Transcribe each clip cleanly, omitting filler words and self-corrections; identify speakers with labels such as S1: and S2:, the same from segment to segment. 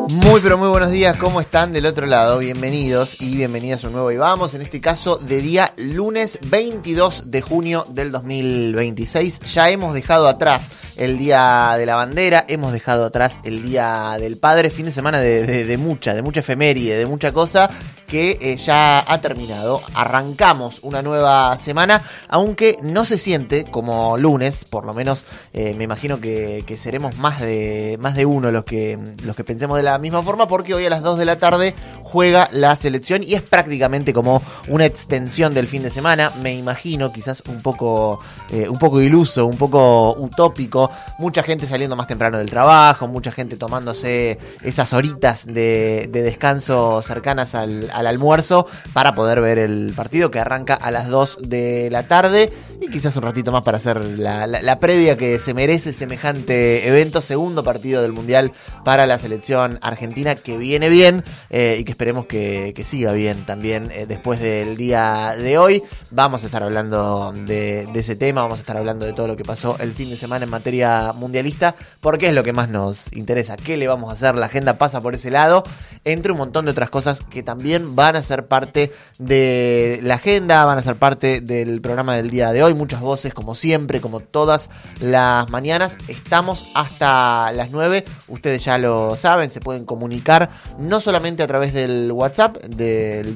S1: Muy pero muy buenos días, ¿cómo están del otro lado? Bienvenidos y bienvenidas a un nuevo Y Vamos, en este caso de día lunes 22 de junio del 2026. Ya hemos dejado atrás el Día de la Bandera, hemos dejado atrás el Día del Padre, fin de semana de mucha efeméride, de mucha cosa que ya ha terminado. Arrancamos una nueva semana, aunque no se siente como lunes, por lo menos me imagino que seremos más de uno los que pensemos de la misma forma, porque hoy a las 2 de la tarde juega la selección y es prácticamente como una extensión del fin de semana. Me imagino, quizás un poco iluso, un poco utópico, mucha gente saliendo más temprano del trabajo, mucha gente tomándose esas horitas de descanso cercanas al almuerzo para poder ver el partido que arranca a las 2 de la tarde y quizás un ratito más para hacer la previa que se merece semejante evento, segundo partido del Mundial para la selección argentina, que viene bien y que esperemos que siga bien también después del día de hoy. Vamos a estar hablando de ese tema, vamos a estar hablando de todo lo que pasó el fin de semana en materia mundialista, porque es lo que más nos interesa. ¿Qué le vamos a hacer? La agenda pasa por ese lado, entre un montón de otras cosas que también van a ser parte de la agenda, van a ser parte del programa del día de hoy. Muchas voces, como siempre, como todas las mañanas. Estamos hasta las 9, ustedes ya lo saben, se pueden comunicar no solamente a través del WhatsApp del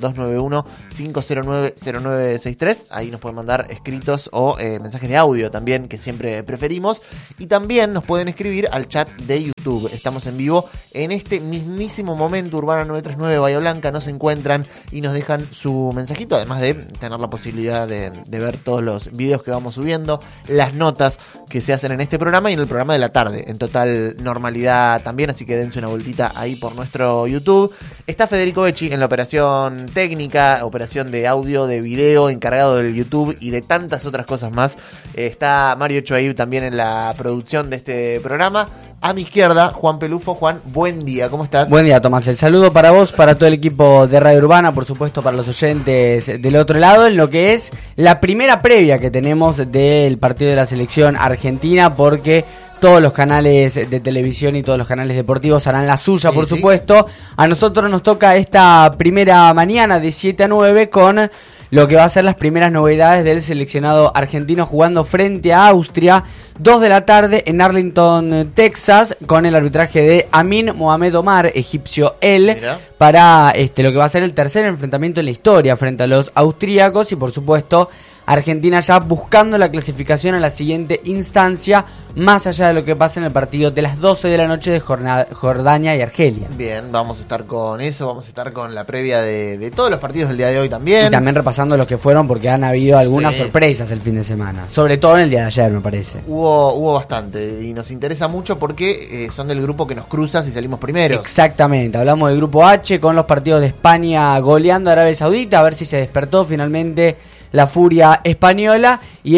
S1: 291-509-0963, ahí nos pueden mandar escritos o mensajes de audio también, que siempre preferimos, y también nos pueden escribir al chat de YouTube. Estamos en vivo en este mismísimo momento. Urbana 939 Bahía Blanca nos encuentran y nos dejan su mensajito, además de tener la posibilidad de ver todos los videos que vamos subiendo, las notas que se hacen en este programa y en el programa de la tarde, en total normalidad también, así que dense una vueltita ahí por nuestro YouTube. Está Federico Becci en la operación técnica, operación de audio, de video, encargado del YouTube y de tantas otras cosas más. Está Mario Choaib también en la producción de este programa. A mi izquierda, Juan Pelufo. Juan, buen día, ¿cómo estás?
S2: Buen día, Tomás. El saludo para vos, para todo el equipo de Radio Urbana, por supuesto para los oyentes del otro lado, en lo que es la primera previa que tenemos del partido de la selección argentina, porque todos los canales de televisión y todos los canales deportivos harán la suya, por supuesto. A nosotros nos toca esta primera mañana de 7 a 9 con lo que va a ser las primeras novedades del seleccionado argentino jugando frente a Austria, 2 de la tarde en Arlington, Texas, con el arbitraje de Amin Mohamed Omar, egipcio él, para lo que va a ser el tercer enfrentamiento en la historia frente a los austríacos y por supuesto Argentina ya buscando la clasificación a la siguiente instancia, más allá de lo que pasa en el partido de las 12 de la noche de Jordania y Argelia.
S1: Bien, vamos a estar con eso, vamos a estar con la previa de todos los partidos del día de hoy también.
S2: Y también repasando los que fueron, porque han habido algunas sorpresas el fin de semana, sobre todo en el día de ayer, me parece.
S1: Hubo bastante y nos interesa mucho porque son del grupo que nos cruza si salimos primero.
S2: Exactamente, hablamos del grupo H con los partidos de España goleando a Arabia Saudita, a ver si se despertó finalmente la furia española, y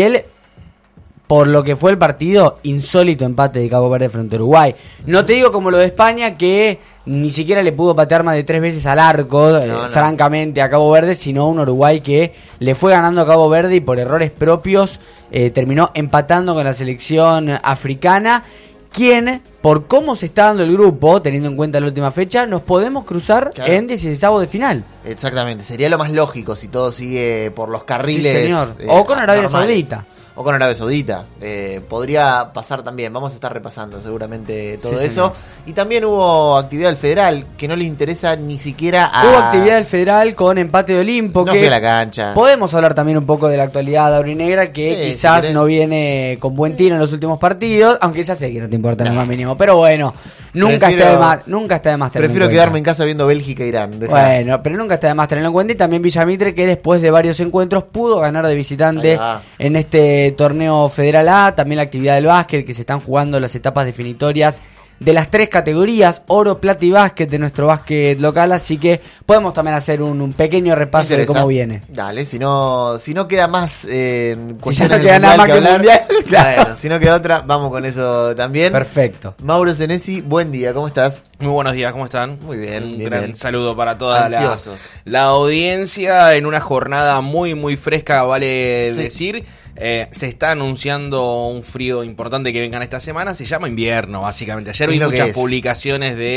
S2: por lo que fue el partido, insólito empate de Cabo Verde frente a Uruguay. No te digo como lo de España, que ni siquiera le pudo patear más de 3 veces al arco, francamente, a Cabo Verde, sino un Uruguay que le fue ganando a Cabo Verde y por errores propios terminó empatando con la selección africana, quien, por cómo se está dando el grupo, teniendo en cuenta la última fecha, nos podemos cruzar en 16avos de final.
S1: Exactamente, sería lo más lógico si todo sigue por los carriles.
S2: Sí, señor. O con Arabia Saudita.
S1: O con Arabia Saudita. Podría pasar también. Vamos a estar repasando seguramente todo eso. Señor. Y también hubo actividad del Federal, que no le interesa ni siquiera a...
S2: Hubo actividad del Federal con empate de Olimpo.
S1: No fui a la cancha.
S2: Podemos hablar también un poco de la actualidad aurinegra, que quizás no viene con buen tiro en los últimos partidos, aunque ya sé que no te importa en lo más mínimo. Pero bueno, nunca está de más tenerlo
S1: prefiero quedarme en casa viendo Bélgica e Irán.
S2: Bueno, pero nunca está de más tenerlo en cuenta. Y también Villamitre, que después de varios encuentros pudo ganar de visitante en este torneo Federal A. También la actividad del básquet, que se están jugando las etapas definitorias de las 3 categorías, oro, plata y básquet, de nuestro básquet local, así que podemos también hacer un pequeño repaso de cómo viene.
S1: Dale, si no queda más
S2: si ya no queda nada más que mundial,
S1: claro. Bueno, si no queda otra, vamos con eso también.
S2: Perfecto.
S1: Mauro Senesi, buen día, ¿cómo estás?
S3: Muy buenos días, ¿cómo están?
S1: Muy bien,
S3: Un
S1: bien,
S3: gran
S1: bien.
S3: saludo para toda
S1: la
S3: audiencia en una jornada muy fresca, vale decir. Se está anunciando un frío importante que vengan esta semana. Se llama invierno, básicamente. Ayer vi muchas publicaciones de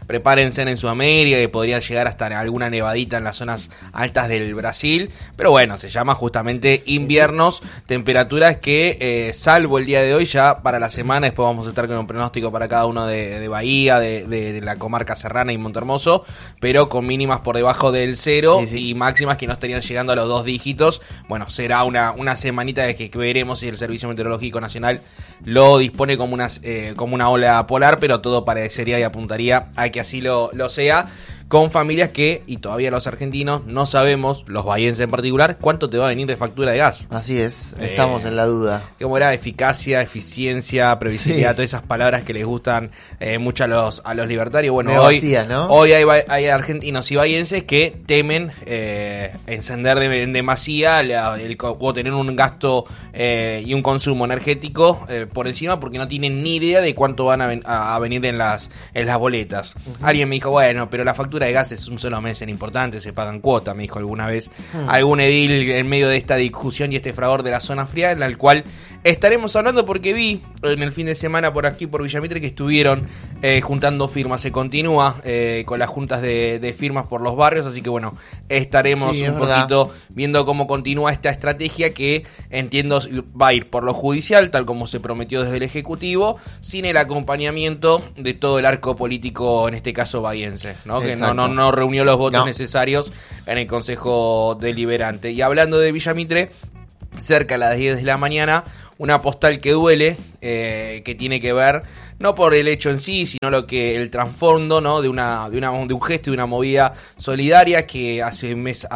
S3: prepárense en Sudamérica, que podría llegar hasta alguna nevadita en las zonas altas del Brasil, pero bueno, se llama justamente inviernos, temperaturas que salvo el día de hoy, ya para la semana, después vamos a estar con un pronóstico para cada uno de Bahía, de la comarca serrana y Montehermoso, pero con mínimas por debajo del 0 y máximas que no estarían llegando a los 2 dígitos. Bueno, será una semanita de que veremos si el Servicio Meteorológico Nacional lo dispone como una ola polar, pero todo parecería y apuntaría a que así lo sea, con familias que, y todavía los argentinos, no sabemos, los bahienses en particular, cuánto te va a venir de factura de gas.
S1: Así es, estamos en la duda.
S3: ¿Cómo era? Eficacia, eficiencia, previsibilidad, todas esas palabras que les gustan mucho a los libertarios. Bueno, hoy hay argentinos y bahienses que temen encender en demasía o tener un gasto y un consumo energético por encima, porque no tienen ni idea de cuánto van a venir en las boletas. Alguien me dijo, bueno, pero la factura de gas es un solo mes en importante, se pagan cuotas, me dijo alguna vez algún edil en medio de esta discusión y este fragor de la zona fría, en la cual estaremos hablando, porque vi en el fin de semana por aquí, por Villa Mitre, que estuvieron juntando firmas. Se continúa con las juntas de firmas por los barrios, así que bueno, estaremos poquito viendo cómo continúa esta estrategia, que entiendo va a ir por lo judicial, tal como se prometió desde el Ejecutivo, sin el acompañamiento de todo el arco político, en este caso bahiense, ¿no? Que no reunió los votos necesarios en el Consejo Deliberante. Y hablando de Villa Mitre, cerca a las 10 de la mañana, una postal que duele, que tiene que ver no por el hecho en sí, sino el trasfondo, ¿no? de un gesto y una movida solidaria que hace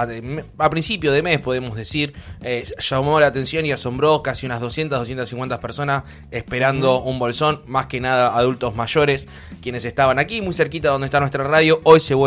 S3: a principio de mes, podemos decir, llamó la atención y asombró casi unas 250 personas esperando un bolsón, más que nada adultos mayores, quienes estaban aquí muy cerquita donde está nuestra radio. Hoy se vuelve